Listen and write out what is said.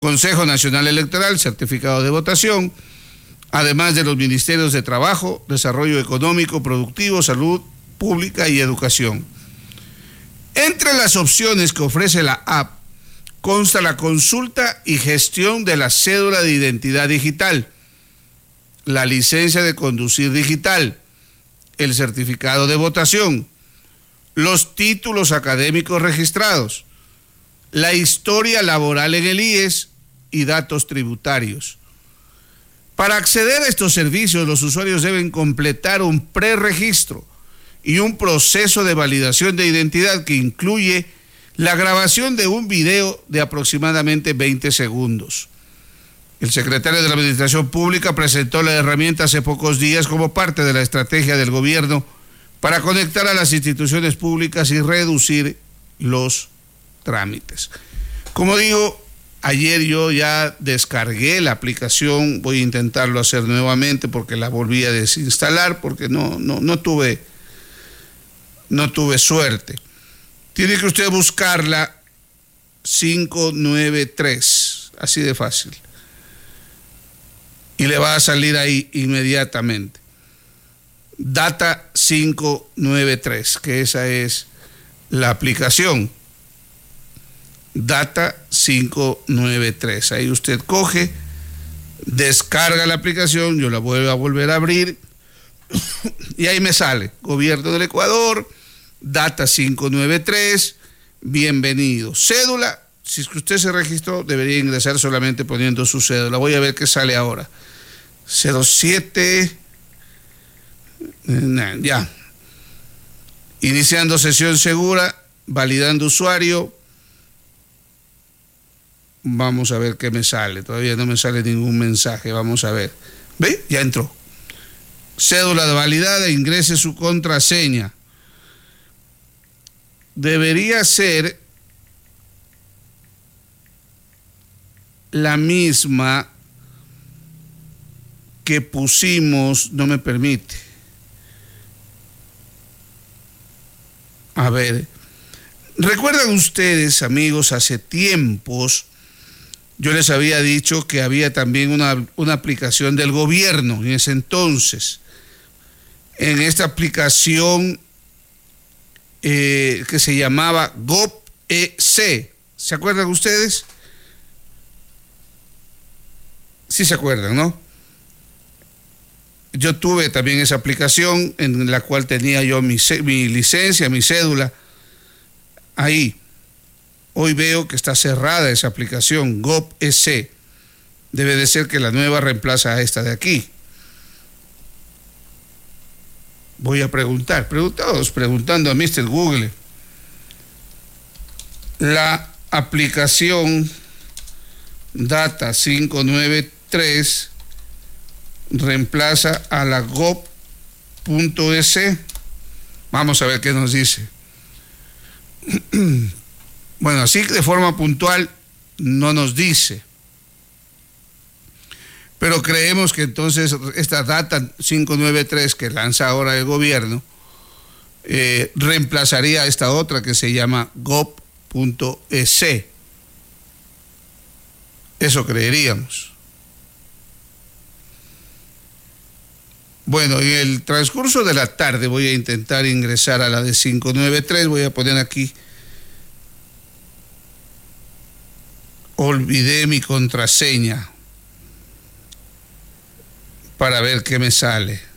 Consejo Nacional Electoral, certificado de votación, además de los ministerios de Trabajo, Desarrollo Económico, Productivo, Salud Pública y Educación. Entre las opciones que ofrece la app consta la consulta y gestión de la cédula de identidad digital, la licencia de conducir digital, el certificado de votación, los títulos académicos registrados, la historia laboral en el IES y datos tributarios. Para acceder a estos servicios, los usuarios deben completar un preregistro y un proceso de validación de identidad que incluye la grabación de un video de aproximadamente 20 segundos. El secretario de la Administración Pública presentó la herramienta hace pocos días como parte de la estrategia del gobierno para conectar a las instituciones públicas y reducir los trámites. Como digo, ayer yo ya descargué la aplicación, voy a intentarlo hacer nuevamente porque la volví a desinstalar porque no tuve suerte. Tiene que usted buscarla 593, así de fácil. Y le va a salir ahí inmediatamente. Data 593, que esa es la aplicación. Data 593. Ahí usted coge, descarga la aplicación, yo la vuelvo a volver a abrir y ahí me sale Gobierno del Ecuador, Data 593, bienvenido. Cédula, si es que usted se registró, debería ingresar solamente poniendo su cédula. Voy a ver qué sale ahora. 07, ya. Iniciando sesión segura, validando usuario. Vamos a ver qué me sale. Todavía no me sale ningún mensaje. Vamos a ver. ¿Ve? Ya entró. Cédula de validada, ingrese su contraseña. Debería ser la misma que pusimos, no me permite. A ver, ¿recuerdan ustedes, amigos, hace tiempos yo les había dicho que había también una aplicación del gobierno en ese entonces? En esta aplicación que se llamaba GovEC, ¿se acuerdan ustedes? Sí se acuerdan, ¿no? Yo tuve también esa aplicación en la cual tenía yo mi licencia, mi cédula. Ahí. Hoy veo que está cerrada esa aplicación, GovEC. Debe de ser que la nueva reemplaza a esta de aquí. Voy a preguntando a Mr. Google. La aplicación Data 593 reemplaza a la gov.es. Vamos a ver qué nos dice. Bueno, así de forma puntual no nos dice. Pero creemos que entonces esta Data 593 que lanza ahora el gobierno reemplazaría a esta otra que se llama gov.es. Eso creeríamos. Bueno, en el transcurso de la tarde voy a intentar ingresar a la de 593. Voy a poner aquí. Olvidé mi contraseña para ver qué me sale.